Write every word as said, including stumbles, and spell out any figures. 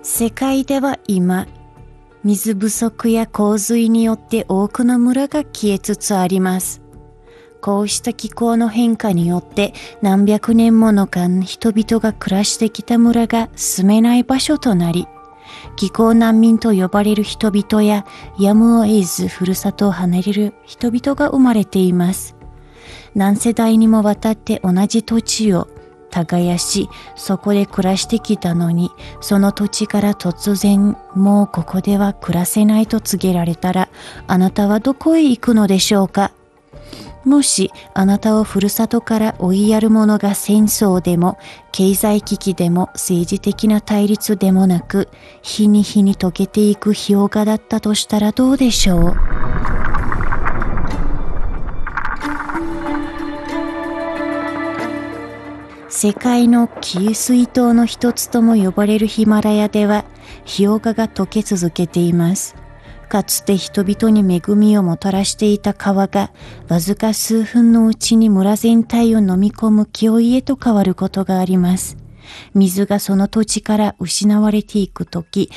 世界では今、水不足や洪水によって多くの村が消えつつあります。こうした気候の変化によって何百年もの間人々が暮らしてきた村が住めない場所となり、気候難民と呼ばれる人々ややむを得ずふるさとを離れる人々が生まれています。何世代にもわたって同じ土地を耕し、そこで暮らしてきたのに、その土地から突然もうここでは暮らせないと告げられたら、あなたはどこへ行くのでしょうか。もしあなたをふるさとから追いやるものが戦争でも経済危機でも政治的な対立でもなく、日に日に溶けていく氷河だったとしたらどうでしょう。世界の紀水島の一つとも呼ばれるヒマラヤでは氷河が溶け続けています。かつて人々に恵みをもたらしていた川がわずか数分のうちに村全体を飲み込む脅威へと変わることがあります。水がその土地から失われていくとき、